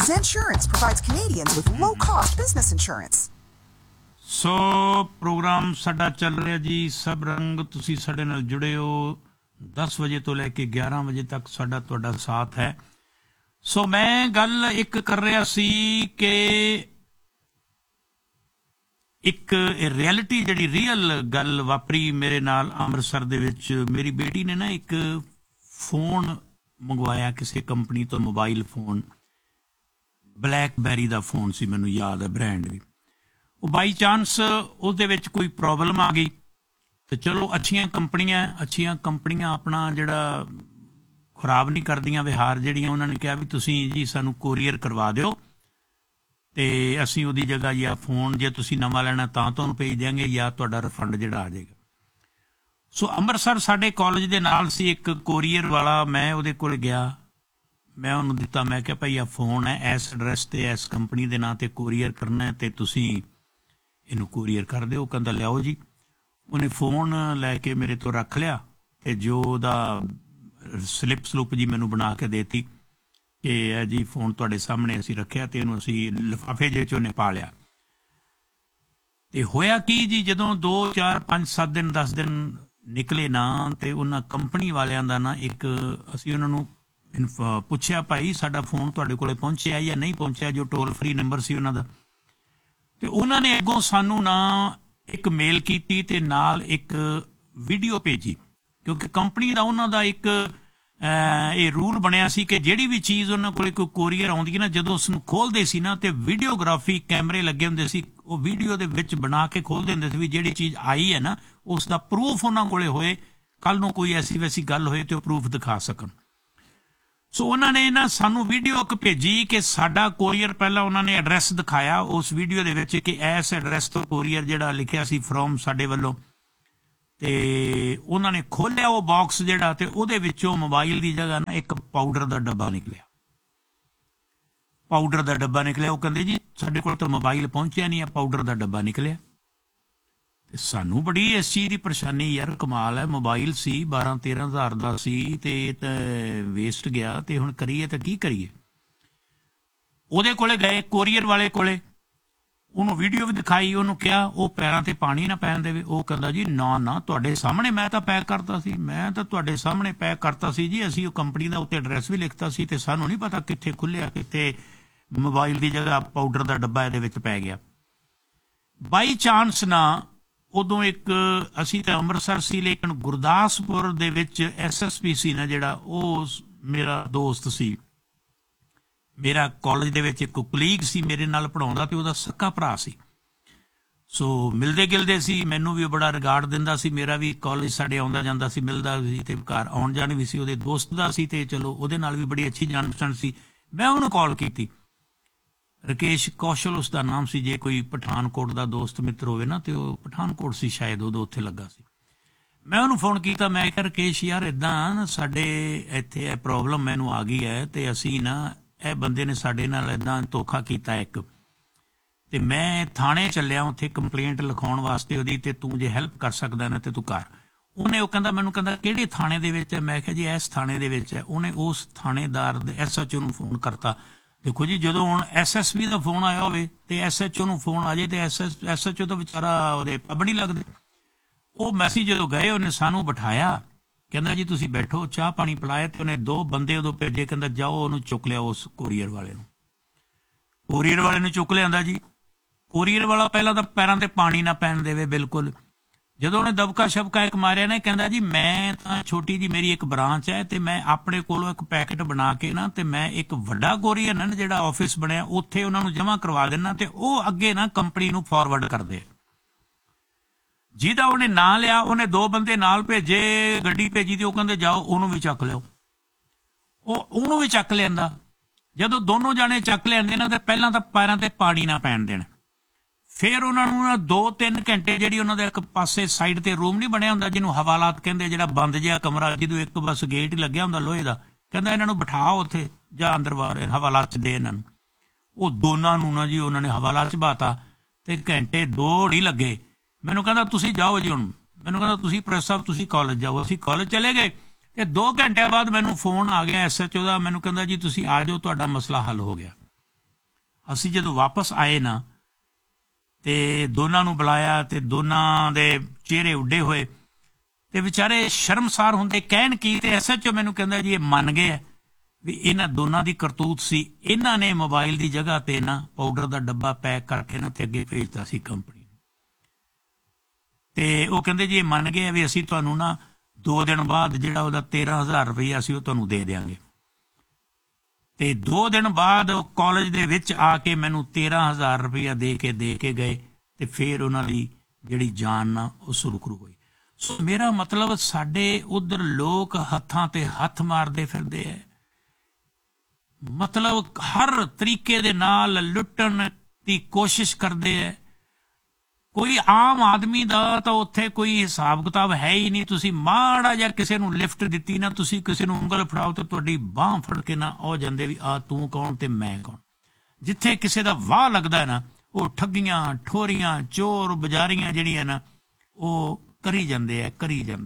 Zensurance provides Canadians with low-cost business insurance. So programme ਸਾਡਾ ਚੱਲ ਰਿਹਾ ਜੀ ਸਭ ਰੰਗ ਤੁਸੀਂ ਸਾਡੇ ਨਾਲ ਜੁੜੇ ਹੋ 10 ਵਜੇ ਤੋਂ ਲੈ ਕੇ 11 ਵਜੇ ਤੱਕ ਸਾਡਾ ਤੁਹਾਡਾ ਸਾਥ ਹੈ। ਸੋ ਮੈਂ ਗੱਲ ਇੱਕ ਕਰ ਰਿਹਾ ਸੀ ਕਿ ਇੱਕ ਰਿਐਲਿਟੀ ਜਿਹੜੀ ਰੀਅਲ ਗੱਲ ਵਾਪਰੀ ਮੇਰੇ ਨਾਲ ਅੰਮ੍ਰਿਤਸਰ ਦੇ ਵਿੱਚ। ਮੇਰੀ ਬੇਟੀ ਨੇ ਨਾ ਇੱਕ ਫੋਨ ਮੰਗਵਾਇਆ ਕਿਸੇ ਕੰਪਨੀ ਤੋਂ, ਮੋਬਾਈਲ ਫੋਨ, ਬਲੈਕਬੈਰੀ ਦਾ ਫੋਨ ਸੀ, ਮੈਨੂੰ ਯਾਦ ਹੈ ਬ੍ਰਾਂਡ ਵੀ। ਉਹ ਬਾਈ ਚਾਂਸ ਉਹਦੇ ਵਿੱਚ ਕੋਈ ਪ੍ਰੋਬਲਮ ਆ ਗਈ ਤੇ ਚਲੋ ਅੱਛੀਆਂ ਕੰਪਨੀਆਂ ਆਪਣਾ ਜਿਹੜਾ ਖਰਾਬ ਨਹੀਂ ਕਰਦੀਆਂ ਵਿਹਾਰ ਜਿਹੜੀਆਂ, ਉਹਨਾਂ ਨੇ ਕਿਹਾ ਵੀ ਤੁਸੀਂ ਜੀ ਸਾਨੂੰ ਕੋਰੀਅਰ ਕਰਵਾ ਦਿਓ ਤੇ ਅਸੀਂ ਉਹਦੀ ਜਗ੍ਹਾ ਜਾਂ ਫੋਨ ਜੇ ਤੁਸੀਂ ਨਵਾਂ ਲੈਣਾ ਤਾਂ ਤੁਹਾਨੂੰ ਭੇਜ ਦਿਆਂਗੇ ਜਾਂ ਤੁਹਾਡਾ ਰਿਫੰਡ ਜਿਹੜਾ ਆ ਜਾਏਗਾ। ਸੋ ਅੰਮ੍ਰਿਤਸਰ ਸਾਡੇ ਕਾਲਜ ਦੇ ਨਾਲ ਸੀ ਇੱਕ ਕੋਰੀਅਰ ਵਾਲਾ, ਮੈਂ ਉਹਦੇ ਕੋਲ ਗਿਆ, ਮੈਂ ਉਹਨੂੰ ਦਿੱਤਾ, ਮੈਂ ਕਿਹਾ ਭਾਈ ਆ ਫੋਨ ਹੈ ਇਸ ਐਡਰੈਸ ਤੇ ਇਸ ਕੰਪਨੀ ਦੇ ਨਾਂ ਤੇ ਕੋਰੀਅਰ ਕਰਨਾ ਤੇ ਤੁਸੀਂ ਇਹਨੂੰ ਕੋਰੀਅਰ ਕਰ ਦਿਓ। ਕਹਿੰਦਾ ਲਿਆਓ ਜੀ। ਉਹਨੇ ਫੋਨ ਲੈ ਕੇ ਮੇਰੇ ਤੋਂ ਰੱਖ ਲਿਆ ਤੇ ਜੋ ਉਹਦਾ ਸਲਿੱਪ ਜੀ ਮੈਨੂੰ ਬਣਾ ਕੇ ਦੇਤੀ ਕਿ ਇਹ ਜੀ ਫੋਨ ਤੁਹਾਡੇ ਸਾਹਮਣੇ ਅਸੀਂ ਰੱਖਿਆ ਤੇ ਇਹਨੂੰ ਅਸੀਂ ਲਿਫਾਫੇ ਜਿਹੇ 'ਚ ਉਹਨੇ ਪਾ ਲਿਆ। ਤੇ ਹੋਇਆ ਕੀ ਜੀ, ਜਦੋਂ 2 4 5 7 ਦਿਨ 10 ਦਿਨ ਨਿਕਲੇ ਨਾ ਤੇ ਉਹਨਾਂ ਕੰਪਨੀ ਵਾਲਿਆਂ ਦਾ ਨਾ ਇੱਕ ਅਸੀਂ ਉਹਨਾਂ ਨੂੰ ਪੁੱਛਿਆ ਭਾਈ ਸਾਡਾ ਫੋਨ ਤੁਹਾਡੇ ਕੋਲੇ ਪਹੁੰਚਿਆ ਜਾਂ ਨਹੀਂ ਪਹੁੰਚਿਆ, ਜੋ ਟੋਲ ਫਰੀ ਨੰਬਰ ਸੀ ਉਹਨਾਂ ਦਾ। ਤੇ ਉਹਨਾਂ ਨੇ ਅੱਗੋਂ ਸਾਨੂੰ ਨਾ ਇੱਕ ਮੇਲ ਕੀਤੀ ਤੇ ਨਾਲ ਇੱਕ ਵੀਡੀਓ ਭੇਜੀ, ਕਿਉਂਕਿ ਕੰਪਨੀ ਦਾ ਉਹਨਾਂ ਦਾ ਇੱਕ ਇਹ ਰੂਲ ਬਣਿਆ ਸੀ ਕਿ ਜਿਹੜੀ ਵੀ ਚੀਜ਼ ਉਹਨਾਂ ਕੋਲ ਕੋਈ ਕੋਰੀਅਰ ਆਉਂਦੀ ਨਾ, ਜਦੋਂ ਉਸਨੂੰ ਖੋਲ੍ਹਦੇ ਸੀ ਨਾ ਤੇ ਵੀਡੀਓਗ੍ਰਾਫੀ ਕੈਮਰੇ ਲੱਗੇ ਹੁੰਦੇ ਸੀ, ਉਹ ਵੀਡੀਓ ਦੇ ਵਿੱਚ ਬਣਾ ਕੇ ਖੋਲ੍ਹਦੇ ਹੁੰਦੇ ਸੀ ਵੀ ਜਿਹੜੀ ਚੀਜ਼ ਆਈ ਹੈ ਨਾ ਉਸ ਦਾ ਪ੍ਰੂਫ ਉਹਨਾਂ ਕੋਲੇ ਹੋਏ, ਕੱਲ੍ਹ ਨੂੰ ਕੋਈ ਐਸੀ ਵੈਸੀ ਗੱਲ ਹੋਏ ਤੇ ਉਹ ਪ੍ਰੂਫ ਦਿਖਾ ਸਕਣ। ਸੋ ਉਹਨਾਂ ਨੇ ਨਾ ਸਾਨੂੰ ਵੀਡੀਓ ਇੱਕ ਭੇਜੀ ਕਿ ਸਾਡਾ ਕੋਰੀਅਰ, ਪਹਿਲਾਂ ਉਹਨਾਂ ਨੇ ਐਡਰੈਸ ਦਿਖਾਇਆ ਉਸ ਵੀਡੀਓ ਦੇ ਵਿੱਚ ਕਿ ਇਸ ਐਡਰੈਸ ਤੋਂ ਕੋਰੀਅਰ ਜਿਹੜਾ ਲਿਖਿਆ ਸੀ ਫਰੋਮ ਸਾਡੇ ਵੱਲੋਂ, ਤੇ ਉਹਨਾਂ ਨੇ ਖੋਲ੍ਹਿਆ ਉਹ ਬਾਕਸ ਜਿਹੜਾ ਤੇ ਉਹਦੇ ਵਿੱਚੋਂ ਮੋਬਾਈਲ ਦੀ ਜਗ੍ਹਾ ਨਾ ਇੱਕ ਪਾਊਡਰ ਦਾ ਡੱਬਾ ਨਿਕਲਿਆ। ਉਹ ਕਹਿੰਦੇ ਜੀ ਸਾਡੇ ਕੋਲ ਤਾਂ ਮੋਬਾਈਲ ਪਹੁੰਚਿਆ ਨਹੀਂ, ਆ ਪਾਊਡਰ ਦਾ ਡੱਬਾ ਨਿਕਲਿਆ। ਤੇ ਸਾਨੂੰ ਬੜੀ ਇਸ ਚੀਜ਼ ਦੀ ਪਰੇਸ਼ਾਨੀ, ਯਾਰ ਕਮਾਲ ਹੈ, ਮੋਬਾਈਲ ਸੀ 12 13 ਹਜ਼ਾਰ ਦਾ ਸੀ ਤੇ ਵੇਸਟ ਗਿਆ ਤੇ ਹੁਣ ਕਰੀਏ ਤਾਂ ਕੀ ਕਰੀਏ। ਉਹਦੇ ਕੋਲੇ ਗਏ ਕੋਰੀਅਰ ਵਾਲੇ ਕੋਲੇ, ਉਹਨੂੰ ਵੀਡੀਓ ਵੀ ਦਿਖਾਈ, ਉਹਨੂੰ ਕਿਹਾ ਉਹ ਪੈਰਾਂ ਤੇ ਪਾਣੀ ਨਾ ਪੈਣ ਦੇਵੇ। ਉਹ ਕਹਿੰਦਾ ਜੀ ਨਾ ਤੁਹਾਡੇ ਸਾਹਮਣੇ ਮੈਂ ਤਾਂ ਪੈਕ ਕਰਤਾ ਸੀ ਜੀ, ਅਸੀਂ ਉਹ ਕੰਪਨੀ ਦਾ ਉੱਤੇ ਐਡਰੈਸ ਵੀ ਲਿਖਤਾ ਸੀ ਤੇ ਸਾਨੂੰ ਨਹੀਂ ਪਤਾ ਕਿੱਥੇ ਖੁੱਲਿਆ, ਕਿੱਥੇ ਮੋਬਾਈਲ ਦੀ ਜਗ੍ਹਾ ਪਾਊਡਰ ਦਾ ਡੱਬਾ ਇਹਦੇ ਵਿੱਚ ਪੈ ਗਿਆ। ਬਾਈ ਚਾਂਸ ਨਾ ਉਦੋਂ ਇੱਕ ਅਸੀਂ ਤਾਂ ਅੰਮ੍ਰਿਤਸਰ ਸੀ ਲੇਕਿਨ ਗੁਰਦਾਸਪੁਰ ਦੇ ਵਿੱਚ SSP ਸੀ ਨਾ ਜਿਹੜਾ, ਉਹ ਮੇਰਾ ਦੋਸਤ ਸੀ, ਮੇਰਾ ਕਾਲਜ ਦੇ ਵਿੱਚ ਇੱਕ ਕੁਲੀਗ ਸੀ ਮੇਰੇ ਨਾਲ ਪੜ੍ਹਾਉਂਦਾ ਤੇ ਉਹਦਾ ਸਕਾ ਭਰਾ ਸੀ। ਸੋ ਮਿਲਦੇ ਗਿਲਦੇ ਸੀ, ਮੈਨੂੰ ਵੀ ਬੜਾ ਰਿਗਾਰਡ ਦਿੰਦਾ ਸੀ, ਮੇਰਾ ਵੀ ਕਾਲਜ ਸਾਡੇ ਆਉਂਦਾ ਜਾਂਦਾ ਸੀ, ਮਿਲਦਾ ਸੀ ਤੇ ਘਰ ਆਉਣ ਜਾਣ ਵੀ ਸੀ, ਉਹਦੇ ਦੋਸਤ ਦਾ ਸੀ ਤੇ ਚਲੋ ਉਹਦੇ ਨਾਲ ਵੀ ਬੜੀ ਅੱਛੀ ਜਾਣ ਪਛਾਣ ਸੀ। ਮੈਂ ਉਹਨੂੰ ਕਾਲ ਕੀਤੀ, ਰਕੇਸ਼ ਕੌਸ਼ਲ ਉਸਦਾ ਨਾਮ ਸੀ, ਜੇ ਕੋਈ ਪਠਾਨਕੋਟ ਦਾ ਦੋਸਤ ਮਿੱਤਰ ਹੋਵੇ ਨਾ ਤੇ ਉਹ ਪਠਾਨਕੋਟ ਸੀ ਸ਼ਾਇਦ, ਉਦੋਂ ਉੱਥੇ ਲੱਗਾ ਸੀ। ਮੈਂ ਉਹਨੂੰ ਫੋਨ ਕੀਤਾ, ਮੈਂ ਕਿਹਾ ਰਕੇਸ਼ ਯਾਰ ਇੱਦਾਂ ਸਾਡੇ ਇੱਥੇ ਇਹ ਪ੍ਰੋਬਲਮ ਮੈਨੂੰ ਆ ਗਈ ਹੈ ਤੇ ਅਸੀਂ ਨਾ ਇਹ ਬੰਦੇ ਨੇ ਸਾਡੇ ਨਾਲ ਇੱਦਾਂ ਧੋਖਾ ਕੀਤਾ ਇੱਕ, ਤੇ ਮੈਂ ਥਾਣੇ ਚੱਲਿਆ ਉੱਥੇ ਕੰਪਲੇਂਟ ਲਿਖਾਉਣ ਵਾਸਤੇ ਉਹਦੀ, ਤੇ ਤੂੰ ਜੇ ਹੈਲਪ ਕਰ ਸਕਦਾ ਨਾ ਤੇ ਤੂੰ ਕਰ। ਉਹ ਕਹਿੰਦਾ ਮੈਨੂੰ ਕਹਿੰਦਾ ਕਿਹੜੇ ਥਾਣੇ ਦੇ ਵਿੱਚ ਹੈ? ਮੈਂ ਕਿਹਾ ਜੀ ਇਸ ਥਾਣੇ ਦੇ ਵਿੱਚ ਹੈ। ਉਹਨੇ ਉਸ ਥਾਣੇਦਾਰ ਦੇ SHO ਨੂੰ ਫੋਨ ਕਰਤਾ। ਦੇਖੋ ਜੀ ਜਦੋਂ ਹੁਣ SSP ਦਾ ਫੋਨ ਆਇਆ ਹੋਵੇ ਤੇ SHO ਨੂੰ ਫੋਨ ਆ ਜਾਏ ਤੇ SHO ਤਾਂ ਵਿਚਾਰਾ ਉਹਦੇ ਪੱਬ ਨਹੀਂ ਲੱਗਦੇ। ਉਹ ਮੈਸੇਜ ਜਦੋਂ ਗਏ ਉਹਨੇ ਸਾਨੂੰ ਬਿਠਾਇਆ, ਕਹਿੰਦਾ ਜੀ ਤੁਸੀਂ ਬੈਠੋ, ਚਾਹ ਪਾਣੀ ਪਿਲਾਇਆ ਤੇ ਉਹਨੇ 2 ਬੰਦੇ ਉਦੋਂ ਭੇਜੇ, ਕਹਿੰਦਾ ਜਾਓ ਉਹਨੂੰ ਚੁੱਕ ਲਿਆ, ਉਸ ਕੋਰੀਅਰ ਵਾਲੇ ਨੂੰ ਚੁੱਕ ਲਿਆਂਦਾ ਜੀ। ਕੋਰੀਅਰ ਵਾਲਾ ਪਹਿਲਾਂ ਤਾਂ ਪੈਰਾਂ ਤੇ ਪਾਣੀ ਨਾ ਪੈਣ ਦੇਵੇ ਬਿਲਕੁਲ। ਜਦੋਂ ਉਹਨੇ ਦਬਕਾ ਸ਼ਬਕਾ ਇੱਕ ਮਾਰਿਆ ਨਾ, ਕਹਿੰਦਾ ਜੀ ਮੈਂ ਤਾਂ ਛੋਟੀ ਜੀ ਮੇਰੀ ਇੱਕ ਬ੍ਰਾਂਚ ਹੈ ਤੇ ਮੈਂ ਆਪਣੇ ਕੋਲੋਂ ਇੱਕ ਪੈਕਟ ਬਣਾ ਕੇ ਨਾ ਤੇ ਮੈਂ ਇੱਕ ਵੱਡਾ ਕੋਰੀਅਰ ਨਾ ਜਿਹੜਾ ਆਫਿਸ ਬਣਿਆ ਉੱਥੇ ਉਹਨਾਂ ਨੂੰ ਜਮ੍ਹਾਂ ਕਰਵਾ ਦੇਣਾ ਤੇ ਉਹ ਅੱਗੇ ਨਾ ਕੰਪਨੀ ਨੂੰ ਫਾਰਵਰਡ ਕਰਦੇ। ਜਿਹਦਾ ਉਹਨੇ ਨਾਂ ਲਿਆ ਉਹਨੇ 2 ਬੰਦੇ ਨਾਲ ਭੇਜੇ, ਗੱਡੀ ਭੇਜੀ ਤੇ ਉਹ ਕਹਿੰਦੇ ਜਾਓ ਉਹਨੂੰ ਵੀ ਚੱਕ ਲਿਓ। ਉਹਨੂੰ ਵੀ ਚੱਕ ਲਿਆਂਦਾ। ਜਦੋਂ ਦੋਨੋਂ ਜਾਣੇ ਚੱਕ ਲਿਆਂਦੇ ਨਾ ਤੇ ਪਹਿਲਾਂ ਤਾਂ ਪੈਰਾਂ ਤੇ ਪਾਣੀ ਨਾ ਪੈਣ ਦੇਣ, ਫਿਰ ਉਹਨਾਂ ਨੂੰ 2-3 ਘੰਟੇ ਜਿਹੜੀ ਉਹਨਾਂ ਦਾ ਇੱਕ ਪਾਸੇ ਸਾਈਡ ਤੇ ਰੂਮ ਨਹੀਂ ਬਣਿਆ ਹੁੰਦਾ ਜਿਹਨੂੰ ਹਵਾਲਾਤ ਕਹਿੰਦੇ, ਜਿਹੜਾ ਬੰਦ ਜਿਹਾ ਕਮਰਾ ਜਿਹਨੂੰ ਇੱਕ ਬਸ ਗੇਟ ਹੀ ਲੱਗਿਆ ਹੁੰਦਾ ਲੋਹੇ ਦਾ, ਕਹਿੰਦਾ ਇਹਨਾਂ ਨੂੰ ਬਿਠਾਓ ਉੱਥੇ ਜਾਂ ਅੰਦਰ ਬਾਹਰ ਹਵਾਲਾਤ 'ਚ ਦੇ ਇਹਨਾਂ ਨੂੰ। ਉਹ ਦੋਨਾਂ ਨੂੰ ਨਾ ਜੀ ਉਹਨਾਂ ਨੇ ਹਵਾਲਾਤ 'ਚ ਬਾਤਾ ਤੇ ਘੰਟੇ 2 ਹੀ ਲੱਗੇ। ਮੈਨੂੰ ਕਹਿੰਦਾ ਤੁਸੀਂ ਜਾਓ ਜੀ, ਹੁਣ ਮੈਨੂੰ ਕਹਿੰਦਾ ਤੁਸੀਂ ਪ੍ਰੈਸ ਸਾਹਿਬ ਤੁਸੀਂ ਕਾਲਜ ਜਾਓ। ਅਸੀਂ ਕਾਲਜ ਚਲੇ ਗਏ ਤੇ 2 ਘੰਟਿਆਂ ਬਾਅਦ ਮੈਨੂੰ ਫੋਨ ਆ ਗਿਆ SHO ਦਾ, ਮੈਨੂੰ ਕਹਿੰਦਾ ਜੀ ਤੁਸੀਂ ਆ ਜਾਓ ਤੁਹਾਡਾ ਮਸਲਾ ਹੱਲ ਹੋ ਗਿਆ। ਅਸੀਂ ਜਦੋਂ ਵਾਪਸ ਆਏ ਨਾ ਤੇ ਦੋਨਾਂ ਨੂੰ ਬੁਲਾਇਆ ਤੇ ਦੋਨਾਂ ਦੇ ਚਿਹਰੇ ਉੱਡੇ ਹੋਏ ਤੇ ਵਿਚਾਰੇ ਸ਼ਰਮਸਾਰ ਹੁੰਦੇ, ਕਹਿਣ ਕੀ, ਤੇ SHO ਮੈਨੂੰ ਕਹਿੰਦਾ ਜੀ ਇਹ ਮੰਨ ਗਏ ਆ ਵੀ ਇਹਨਾਂ ਦੋਨਾਂ ਦੀ ਕਰਤੂਤ ਸੀ। ਇਹਨਾਂ ਨੇ ਮੋਬਾਈਲ ਦੀ ਜਗ੍ਹਾ ਤੇ ਨਾ ਪਾਊਡਰ ਦਾ ਡੱਬਾ ਪੈਕ ਕਰਕੇ ਨਾ ਤੇ ਅੱਗੇ ਭੇਜਤਾ ਸੀ ਕੰਪਨੀ ਨੂੰ। ਤੇ ਉਹ ਕਹਿੰਦੇ ਜੀ ਇਹ ਮੰਨ ਗਏ ਵੀ ਅਸੀਂ ਤੁਹਾਨੂੰ ਨਾ 2 ਦਿਨ ਬਾਅਦ ਜਿਹੜਾ ਉਹਦਾ 13,000 ਰੁਪਈਆ ਸੀ ਉਹ ਤੁਹਾਨੂੰ ਦੇ ਦਿਆਂਗੇ। ਤੇ 2 ਦਿਨ ਬਾਅਦ ਕਾਲਜ ਦੇ ਵਿੱਚ ਆ ਕੇ ਮੈਨੂੰ 13,000 ਰੁਪਈਆ ਦੇ ਕੇ ਗਏ ਤੇ ਫਿਰ ਉਹਨਾਂ ਦੀ ਜਿਹੜੀ ਜਾਨ ਨਾ ਉਹ ਸੁਰਖਰੂ ਹੋਈ। ਸੋ ਮੇਰਾ ਮਤਲਬ ਸਾਡੇ ਉਧਰ ਲੋਕ ਹੱਥਾਂ ਤੇ ਹੱਥ ਮਾਰਦੇ ਫਿਰਦੇ ਹੈ, ਮਤਲਬ ਹਰ ਤਰੀਕੇ ਦੇ ਨਾਲ ਲੁੱਟਣ ਦੀ ਕੋਸ਼ਿਸ਼ ਕਰਦੇ ਹੈ। ਕੋਈ ਆਮ ਆਦਮੀ ਦਾ ਤਾਂ ਉੱਥੇ ਕੋਈ ਹਿਸਾਬ ਕਿਤਾਬ ਹੈ ਹੀ ਨਹੀਂ। ਤੁਸੀਂ ਮਾੜਾ ਜਿਹਾ ਕਿਸੇ ਨੂੰ ਲਿਫਟ ਦਿੱਤੀ ਨਾ, ਤੁਸੀਂ ਕਿਸੇ ਨੂੰ ਉਂਗਲ ਫੜਾਓ ਤੇ ਤੁਹਾਡੀ ਬਾਂਹ ਫੜ ਕੇ ਨਾ ਉਹ ਜਾਂਦੇ ਵੀ ਆ ਤੂੰ ਕੌਣ ਤੇ ਮੈਂ ਕੌਣ। ਜਿੱਥੇ ਕਿਸੇ ਦਾ ਵਾਹ ਲੱਗਦਾ ਹੈ ਨਾ ਉਹ ਠੱਗੀਆਂ ਠੋਰੀਆਂ ਚੋਰ ਬਜ਼ਾਰੀਆਂ ਜਿਹੜੀਆਂ ਨਾ ਉਹ ਕਰੀ ਜਾਂਦੇ ਆ।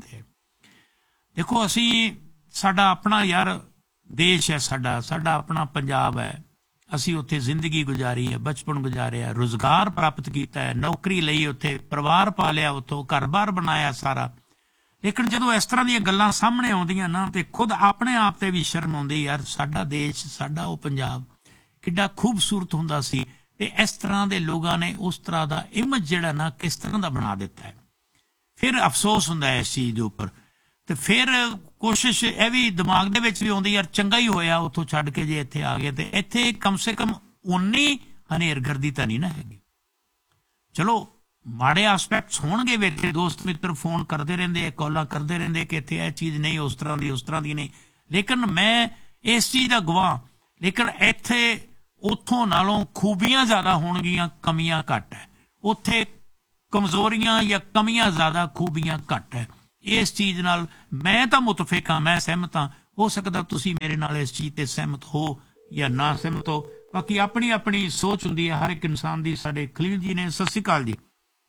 ਦੇਖੋ ਅਸੀਂ ਸਾਡਾ ਆਪਣਾ ਯਾਰ ਦੇਸ਼ ਹੈ, ਸਾਡਾ ਆਪਣਾ ਪੰਜਾਬ ਹੈ। ਅਸੀਂ ਉੱਥੇ ਜ਼ਿੰਦਗੀ ਗੁਜ਼ਾਰੀ ਹੈ, ਬਚਪਨ ਗੁਜ਼ਾਰਿਆ, ਰੁਜ਼ਗਾਰ ਪ੍ਰਾਪਤ ਕੀਤਾ ਹੈ, ਨੌਕਰੀ ਲਈ, ਉੱਥੇ ਪਰਿਵਾਰ ਪਾਲਿਆ, ਉੱਥੋਂ ਘਰ-ਬਾਰ ਬਣਾਇਆ ਸਾਰਾ। ਲੇਕਿਨ ਜਦੋਂ ਇਸ ਤਰ੍ਹਾਂ ਦੀਆਂ ਗੱਲਾਂ ਸਾਹਮਣੇ ਆਉਂਦੀਆਂ ਨਾ ਤੇ ਖੁਦ ਆਪਣੇ ਆਪ ਤੇ ਵੀ ਸ਼ਰਮ ਆਉਂਦੀ, ਯਾਰ ਸਾਡਾ ਦੇਸ਼, ਸਾਡਾ ਉਹ ਪੰਜਾਬ ਕਿੱਡਾ ਖੂਬਸੂਰਤ ਹੁੰਦਾ ਸੀ ਤੇ ਇਸ ਤਰ੍ਹਾਂ ਦੇ ਲੋਕਾਂ ਨੇ ਉਸ ਤਰ੍ਹਾਂ ਦਾ ਇਮੇਜ ਜਿਹੜਾ ਨਾ ਕਿਸ ਤਰ੍ਹਾਂ ਦਾ ਬਣਾ ਦਿੱਤਾ ਹੈ। ਫਿਰ ਅਫਸੋਸ ਹੁੰਦਾ ਹੈ ਇਸ ਚੀਜ਼ ਦੇ ਉੱਪਰ ਤੇ ਫਿਰ ਕੋਸ਼ਿਸ਼ ਇਹ ਵੀ ਦਿਮਾਗ ਦੇ ਵਿੱਚ ਵੀ ਆਉਂਦੀ, ਯਾਰ ਚੰਗਾ ਹੀ ਹੋਇਆ ਉੱਥੋਂ ਛੱਡ ਕੇ ਜੇ ਇੱਥੇ ਆ ਗਏ ਤੇ ਇੱਥੇ ਕਮ ਸੇ ਕਮ ਉਨੀ ਹਨੇਰਗਰਦੀ ਤਾਂ ਨਹੀਂ ਨਾ ਹੈਗੀ। ਚਲੋ ਮਾੜੇ ਆਸਪੈਕਟਸ ਹੋਣਗੇ ਵਿੱਚ, ਦੋਸਤ ਮਿੱਤਰ ਫੋਨ ਕਰਦੇ ਰਹਿੰਦੇ, ਕਾਲਾਂ ਕਰਦੇ ਰਹਿੰਦੇ ਕਿ ਇੱਥੇ ਇਹ ਚੀਜ਼ ਨਹੀਂ, ਉਸ ਤਰ੍ਹਾਂ ਦੀ ਨਹੀਂ। ਲੇਕਿਨ ਮੈਂ ਇਸ ਚੀਜ਼ ਦਾ ਗਵਾਹ, ਲੇਕਿਨ ਇੱਥੇ ਉੱਥੋਂ ਨਾਲੋਂ ਖੂਬੀਆਂ ਜ਼ਿਆਦਾ ਹੋਣਗੀਆਂ, ਕਮੀਆਂ ਘੱਟ ਹੈ। ਉੱਥੇ ਕਮਜ਼ੋਰੀਆਂ ਜਾਂ ਕਮੀਆਂ ਜ਼ਿਆਦਾ, ਖੂਬੀਆਂ ਘੱਟ ਹੈ। ਇਸ ਚੀਜ਼ ਨਾਲ ਮੈਂ ਤਾਂ ਮੁਤਫਿਕ ਹਾਂ, ਮੈਂ ਸਹਿਮਤ ਹਾਂ। ਹੋ ਸਕਦਾ ਤੁਸੀਂ ਮੇਰੇ ਨਾਲ ਇਸ ਚੀਜ਼ ਤੇ ਸਹਿਮਤ ਹੋ ਜਾਂ ਨਾ ਸਹਿਮਤ ਹੋ, ਬਾਕੀ ਆਪਣੀ ਆਪਣੀ ਸੋਚ ਹੁੰਦੀ ਹੈ ਹਰ ਇੱਕ ਇਨਸਾਨ ਦੀ। ਸਾਡੇ ਖਲੀਲ ਜੀ ਨੇ, ਸਤਿ ਸ਼੍ਰੀ ਅਕਾਲ ਜੀ।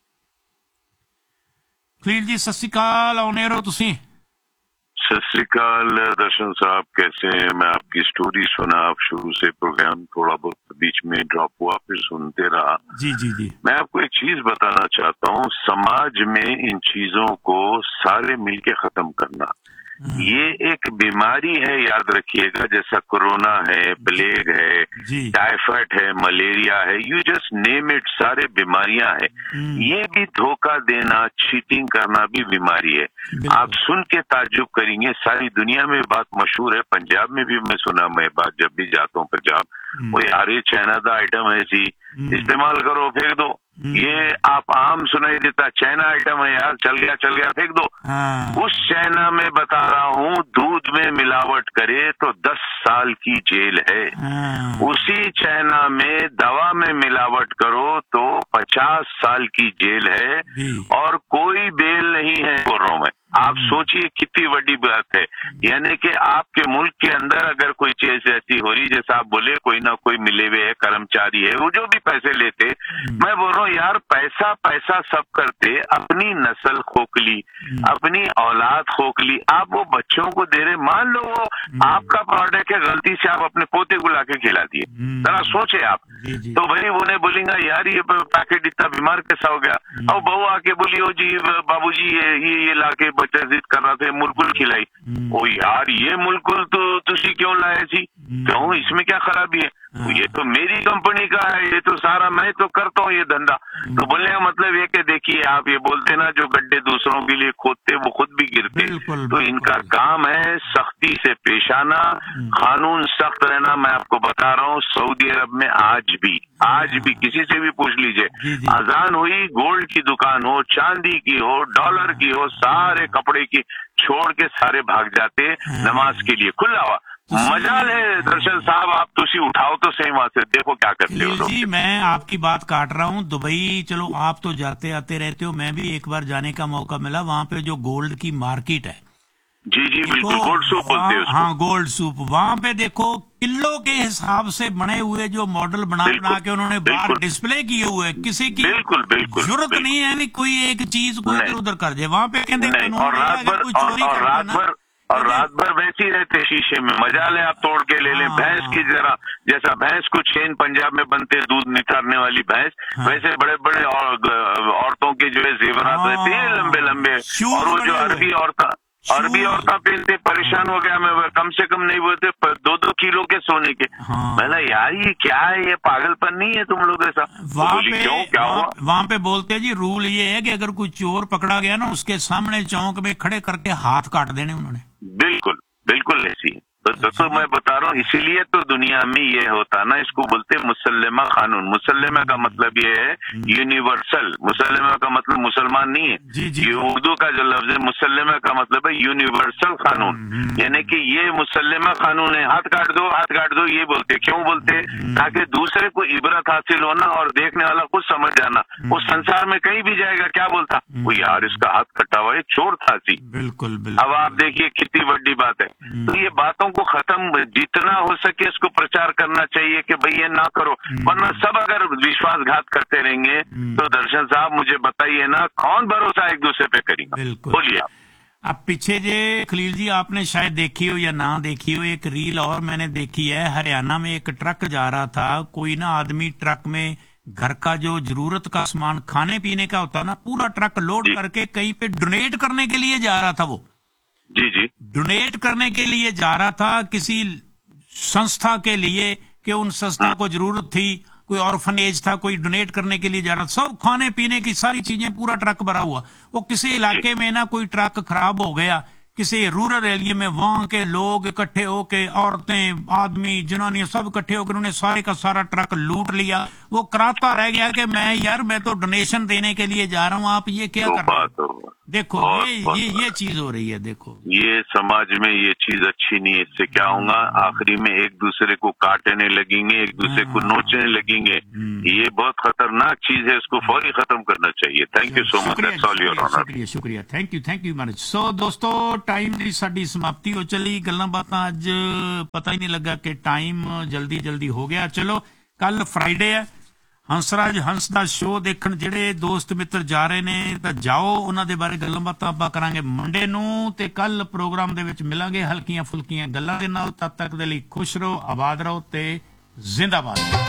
खलील जी सत श्री अकाल, आने रहो तुसी। सत श्री अकाल दर्शन साहब, कैसे हैं? मैं आपकी स्टोरी सुना, आप शुरू से प्रोग्राम थोड़ा बहुत बीच में ड्रॉप हुआ, फिर सुनते रहा। जी जी जी। मैं आपको एक चीज बताना चाहता हूँ, समाज में इन चीजों को सारे मिलके खत्म करना, ये एक बीमारी है, याद रखिएगा। जैसा कोरोना है, प्लेग है, टाइफाइड है, मलेरिया है, यू जस्ट नेम इट, सारे बीमारियां हैं। ये भी धोखा देना, चीटिंग करना भी बीमारी है। आप सुन के ताज्जुब करेंगे, सारी दुनिया में बात मशहूर है, पंजाब में भी मैं सुना, मैं बात जब भी जाता हूँ पंजाब, वो यार ये चाइना का आइटम है जी, इस्तेमाल करो, फेंक दो। ये आप आम सुनाई देता, चाइना आइटम है यार, चल गया फेंक दो। उस चाइना में बता रहा हूँ, दूध में मिलावट करे तो 10 साल की जेल है। उसी चाइना में दवा में मिलावट करो तो 50 साल की जेल है, और कोई बेल नहीं है कोरोना में। आप सोचिए कितनी बड़ी बात है। यानी कि आपके मुल्क के अंदर अगर कोई चीज ऐसी हो रही, जैसा आप बोले कोई ना कोई मिले हुए है, कर्मचारी है, वो जो भी पैसे लेते, मैं बोल रहा हूँ यार पैसा सब करते, अपनी नस्ल खोखली, अपनी औलाद खोखली, आप वो बच्चों को दे रहे। मान लो वो आपका प्रोडक्ट है, गलती से आप अपने पोते को लाके खिला दिए, जरा सोचे आप, तो भाई वो नहीं बोलेंगे यार ये पैकेट इतना बीमार कैसा हो गया। और बहू आके बोली, ओ जी बाबूजी ये लाके बच्चा जिद कर रहा था, मुलकुल खिलाई। ओ यार ये मुलकुल तो तुसी क्यों लाए थी, क्यों, इसमें क्या खराबी है? ये तो मेरी कंपनी का है, ये तो सारा मैं तो करता हूँ ये धंधा। तो बोलने का मतलब ये कि देखिए, आप ये बोलते ना, जो गड्ढे दूसरों के लिए खोदते वो खुद भी गिरते। तो इनका काम है सख्ती से पेश आना, कानून सख्त रहना। मैं आपको बता रहा हूँ, सऊदी अरब में आज भी किसी से भी पूछ लीजिए, अजान हुई, गोल्ड की दुकान हो, चांदी की हो, डॉलर की हो, सारे कपड़े की छोड़ के सारे भाग जाते नमाज के लिए, खुला हुआ। मजाल है दर्शन साहब, आप तुसी उठाओ तो सही, वहां से देखो क्या करते हो जी। मैं आपकी बात काट रहा हूँ। दुबई चलो आप तो जाते आते रहते हो, मैं भी एक बार जाने का मौका मिला। वहाँ पे जो गोल्ड की मार्केट है, जी बिल्कुल, गोल्ड सूप बोलते हैं उसको। हाँ गोल्ड सूप, वहाँ पे देखो किलो के हिसाब से बने हुए जो मॉडल बना के उन्होंने बाहर डिस्प्ले किए हुए, किसी की जरूरत नहीं है कोई एक चीज को इधर उधर कर दे। वहाँ पे कहते और रात भर वैसे ही रहते शीशे में। मजा ले आप तोड़ के ले लें। भैंस की जरा जैसा भैंस को चेन पंजाब में बनते दूध निकालने वाली भैंस, वैसे बड़े बड़े औरतों के जो है जेवरात रहते हैं लंबे लंबे, और वो जो अरबी औरतें पहनते, परेशान हो गया मैं। कम से कम नहीं बोलते 2-2 किलो के सोने के। मैंने यार ये क्या है, ये पागलपन नहीं है तुम लोग ऐसा? क्यों, क्या हुआ? वहां पे बोलते हैं जी रूल ये है कि अगर कोई चोर पकड़ा गया ना, उसके सामने चौक में खड़े करके हाथ काट देने उन्होंने। बिल्कुल बिल्कुल ऐसी है। तो मैं बता रहा हूँ, इसीलिए तो दुनिया में ये होता ना, इसको बोलते हैं मुसल्लमा कानून। मुसल्लमा का मतलब ये है यूनिवर्सल। मुसल्लमा का मतलब मुसलमान नहीं है। ये उर्दू का जो लफ्ज है मुसल्लमा का मतलब है यूनिवर्सल कानून, यानी कि ये मुसल्लमा कानून है। हाथ काट दो ये बोलते। क्यों बोलते? ताकि दूसरे को इबरत हासिल होना और देखने वाला कुछ समझ जाना। वो संसार में कहीं भी जाएगा क्या बोलता, वो यार इसका हाथ कटा हुआ, एक चोर था सी। बिल्कुल। अब आप देखिए कितनी बड़ी बात है। तो ये बातों को खत्म जितना हो सके इसको प्रचार करना चाहिए कि भाई ये ना करो, वरना सब अगर विश्वासघात करते रहेंगे तो दर्शन साहब मुझे बताइए ना, कौन भरोसा एक दूसरे पे करेगा? बोलिए आप। अब पीछे जे खलील जी आपने शायद देखी हो या ना देखी हो, एक रील और मैंने देखी है। हरियाणा में एक ट्रक जा रहा था, कोई ना आदमी ट्रक में घर का जो जरूरत का सामान खाने पीने का होता ना, पूरा ट्रक लोड करके कहीं पे डोनेट करने के लिए जा रहा था। वो जी डोनेट करने के लिए जा रहा था किसी संस्था के लिए, कि उन संस्था को जरूरत थी, कोई ऑर्फनेज था, कोई डोनेट करने के लिए जा रहा था। सब खाने पीने की सारी चीजें, पूरा ट्रक भरा हुआ। वो किसी इलाके में ना कोई ट्रक खराब हो गया, किसी रूरल एरिया में, वहां के लोग इकट्ठे होके, औरतें आदमी जनानियां सब इकट्ठे होकर उन्होंने सारे का सारा ट्रक लूट लिया। वो कराता रह गया कि मैं तो डोनेशन देने के लिए जा रहा हूँ, आप ये क्या कर रहे हैं? देखो ये चीज हो रही है। देखो ये समाज में ये चीज अच्छी नहीं है। इससे क्या होगा, आखिरी में एक दूसरे को काटने लगेंगे, एक दूसरे को नोचने लगेंगे। ये बहुत खतरनाक चीज है, इसको फौरी खत्म करना चाहिए। Thank you so much. शुक्रिया। Thank you manage. सो दोस्तों, टाइम ਦੀ ਸਾਡੀ ਸਮਾਪਤੀ ਹੋ ਚਲੀ। ਗੱਲਾਂ ਬਾਤਾਂ ਅੱਜ ਪਤਾ ਹੀ ਨਹੀਂ ਲੱਗਾ ਕਿ ਟਾਈਮ ਜਲਦੀ ਹੋ ਗਿਆ। ਚਲੋ ਕੱਲ ਫਰਾਈਡੇ ਹੈ, ਹੰਸਰਾਜ ਹੰਸ ਦਾ ਸ਼ੋਅ ਦੇਖਣ ਜਿਹੜੇ ਦੋਸਤ ਮਿੱਤਰ ਜਾ ਰਹੇ ਨੇ ਤਾਂ ਜਾਓ, ਉਹਨਾਂ ਦੇ ਬਾਰੇ ਗੱਲਾਂ ਬਾਤਾਂ ਆਪਾਂ ਕਰਾਂਗੇ ਮੰਡੇ ਨੂੰ, ਤੇ ਕੱਲ ਪ੍ਰੋਗਰਾਮ ਦੇ ਵਿੱਚ ਮਿਲਾਂਗੇ ਹਲਕੀਆਂ ਫੁਲਕੀਆਂ ਗੱਲਾਂ ਦੇ ਨਾਲ। ਤਦ ਤੱਕ ਦੇ ਲਈ ਖੁਸ਼ ਰਹੋ, ਆਬਾਦ ਰਹੋ ਤੇ ਜ਼ਿੰਦਾਬਾਦ।